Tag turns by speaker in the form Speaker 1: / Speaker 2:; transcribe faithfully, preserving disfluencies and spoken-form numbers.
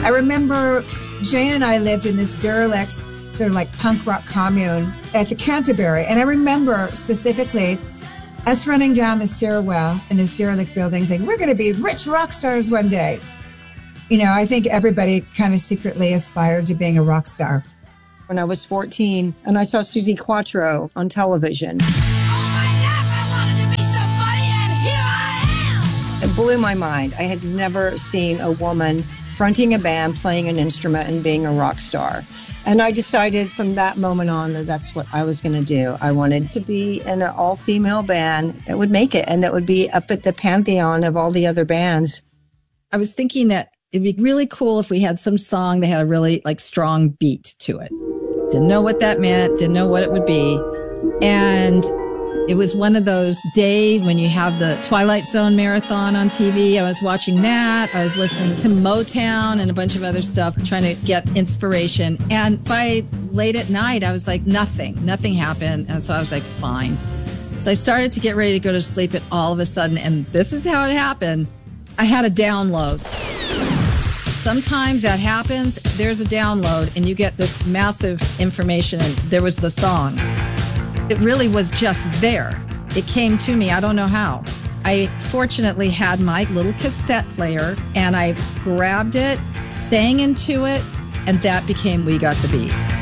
Speaker 1: I remember Jane and I lived in this derelict, sort of like punk rock commune at the Canterbury. And I remember specifically us running down the stairwell in this derelict building saying, we're going to be rich rock stars one day. You know, I think everybody kind of secretly aspired to being a rock star.
Speaker 2: When I was fourteen and I saw Suzi Quatro on television.
Speaker 3: All my life I wanted to be somebody, and here I am.
Speaker 2: It blew my mind. I had never seen a woman fronting a band, playing an instrument, and being a rock star. And I decided from that moment on that that's what I was going to do. I wanted to be in an all-female band that would make it and that would be up at the pantheon of all the other bands.
Speaker 4: I was thinking that it'd be really cool if we had some song that had a really like strong beat to it. Didn't know what that meant, didn't know what it would be. And it was one of those days when you have the Twilight Zone marathon on T V. I was watching that. I was listening to Motown and a bunch of other stuff, trying to get inspiration. And by late at night, I was like, nothing, nothing happened. And so I was like, fine. So I started to get ready to go to sleep, and all of a sudden, and this is how it happened, I had a download. Sometimes that happens. There's a download and you get this massive information, and there was the song. It really was just there. It came to me. I don't know how. I fortunately had my little cassette player, and I grabbed it, sang into it, and that became We Got the Beat.